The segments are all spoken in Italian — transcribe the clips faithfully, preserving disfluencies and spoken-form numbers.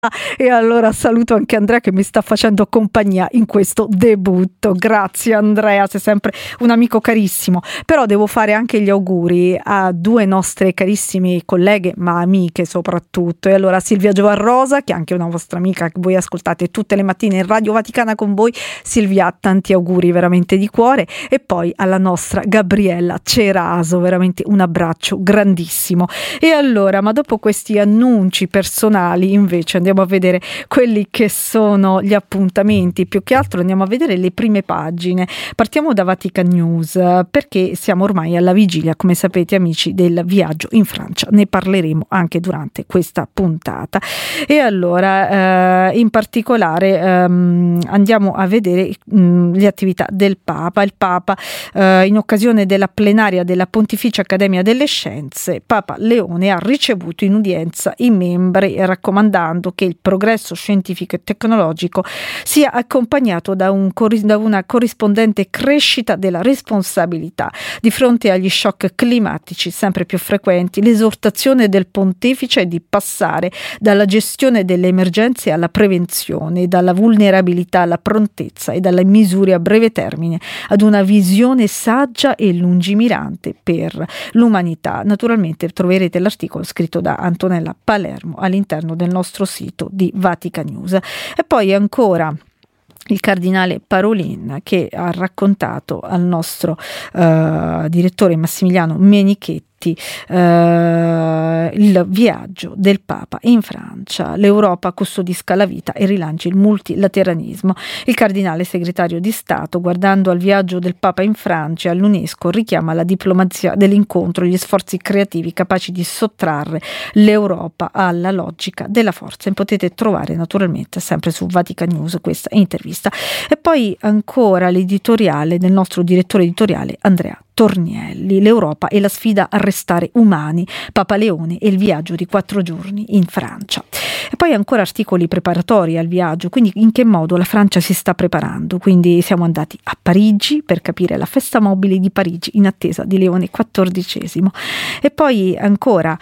E allora saluto anche Andrea che mi sta facendo compagnia in questo debutto. Grazie Andrea, sei sempre un amico carissimo. Però devo fare anche gli auguri a due nostre carissime colleghe, ma amiche soprattutto. E allora Silvia Giovarrosa, che è anche una vostra amica che voi ascoltate tutte le mattine in Radio Vaticana con voi. Silvia, tanti auguri veramente di cuore. E poi alla nostra Gabriella Ceraso, veramente un abbraccio grandissimo. E allora, ma dopo questi annunci personali invece andiamo a vedere quelli che sono gli appuntamenti. Più che altro andiamo a vedere le prime pagine. Partiamo da Vatican News, perché siamo ormai alla vigilia, come sapete amici, del viaggio in Francia. Ne parleremo anche durante questa puntata. E allora eh, in particolare ehm, andiamo a vedere mh, le attività del Papa. Il Papa eh, in occasione della plenaria della Pontificia Accademia delle Scienze, Papa Leone ha ricevuto in udienza i membri, raccomandando che il progresso scientifico e tecnologico sia accompagnato da, un, da una corrispondente crescita della responsabilità di fronte agli shock climatici sempre più frequenti. L'esortazione del pontefice è di passare dalla gestione delle emergenze alla prevenzione, dalla vulnerabilità alla prontezza e dalle misure a breve termine ad una visione saggia e lungimirante per l'umanità. Naturalmente troverete l'articolo scritto da Antonella Palermo all'interno del nostro sito di Vatican News. E poi ancora il cardinale Parolin, che ha raccontato al nostro uh, direttore Massimiliano Menichetti Uh, il viaggio del Papa in Francia. L'Europa custodisca la vita e rilanci il multilateralismo. Il cardinale segretario di Stato, guardando al viaggio del Papa in Francia e all'UNESCO, richiama la diplomazia dell'incontro, gli sforzi creativi capaci di sottrarre l'Europa alla logica della forza. E potete trovare naturalmente sempre su Vatican News questa intervista. E poi ancora l'editoriale del nostro direttore editoriale Andrea Tornielli, l'Europa e la sfida a restare umani, Papa Leone e il viaggio di quattro giorni in Francia. E poi ancora articoli preparatori al viaggio, quindi in che modo la Francia si sta preparando. Quindi siamo andati a Parigi per capire la festa mobile di Parigi in attesa di Leone quattordicesimo. E poi ancora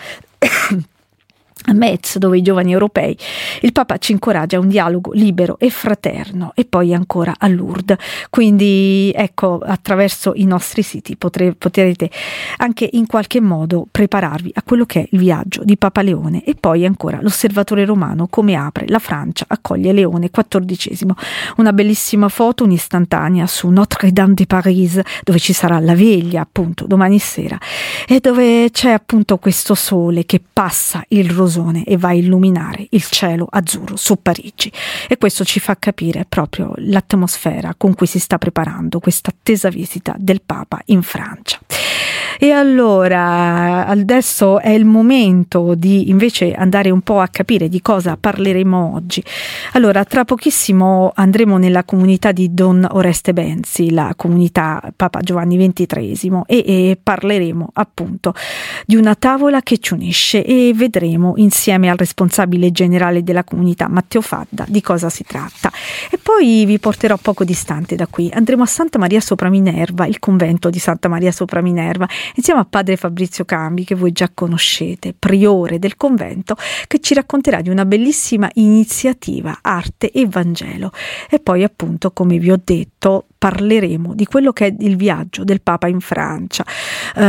a Metz, dove i giovani europei, il Papa ci incoraggia a un dialogo libero e fraterno. E poi ancora a Lourdes. Quindi ecco, attraverso i nostri siti potre, potrete anche in qualche modo prepararvi a quello che è il viaggio di Papa Leone. E poi ancora l'Osservatore Romano, come apre la Francia, accoglie Leone quattordicesimo. Una bellissima foto, un'istantanea su Notre-Dame de Paris, dove ci sarà la veglia appunto domani sera, e dove c'è appunto questo sole che passa il rosone e va a illuminare il cielo azzurro su Parigi. E questo ci fa capire proprio l'atmosfera con cui si sta preparando questa attesa visita del Papa in Francia. E allora adesso è il momento di invece andare un po' a capire di cosa parleremo oggi. Allora, tra pochissimo andremo nella comunità di Don Oreste Benzi, la comunità Papa Giovanni ventitreesimo, e, e parleremo appunto di una tavola che ci unisce, e vedremo insieme al responsabile generale della comunità Matteo Fadda di cosa si tratta. E poi vi porterò poco distante da qui, andremo a Santa Maria sopra Minerva, il convento di Santa Maria sopra Minerva, insieme a padre Fabrizio Cambi, che voi già conoscete, priore del convento, che ci racconterà di una bellissima iniziativa Arte e Vangelo. E poi appunto, come vi ho detto, parleremo di quello che è il viaggio del Papa in Francia, uh,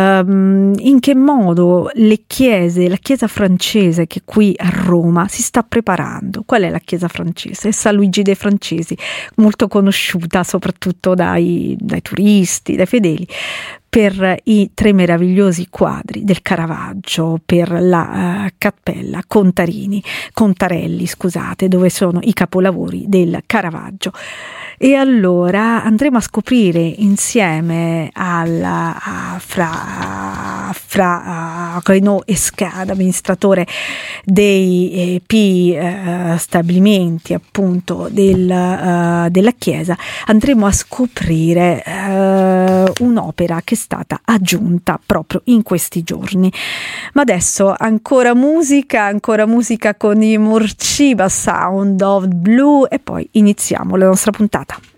in che modo le chiese, la chiesa francese che qui a Roma si sta preparando. Qual è la chiesa francese? San Luigi dei Francesi, molto conosciuta soprattutto dai, dai turisti, dai fedeli, per i tre meravigliosi quadri del Caravaggio, per la uh, cappella Contarini, Contarelli, scusate, dove sono i capolavori del Caravaggio. E allora andremo a scoprire insieme alla, a, fra, fra uh, Renaud Escada, amministratore dei eh, P eh, stabilimenti appunto del, uh, della chiesa, andremo a scoprire uh, un'opera che è stata aggiunta proprio in questi giorni. Ma adesso ancora musica, ancora musica con i Morciba, Sound of Blue, e poi iniziamo la nostra puntata.